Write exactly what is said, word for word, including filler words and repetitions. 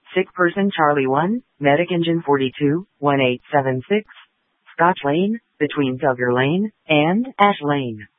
Sick person Charlie one, Medic Engine forty-two, one eight seven six, Scotch Lane, between Duggar Lane and Ash Lane.